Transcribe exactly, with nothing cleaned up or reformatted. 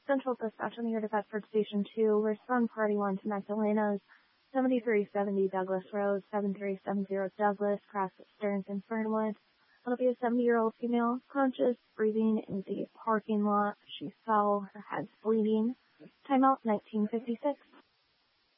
Central Dispatch on the air to Bedford Station two. Respond party one to Magdalena's seventy-three seventy Douglas Road, seven three seven zero Douglas, Cross Stearns and Fernwood. It'll be a seventy-year-old female, conscious, breathing in the parking lot. She fell, her head's bleeding. Timeout nineteen fifty-six.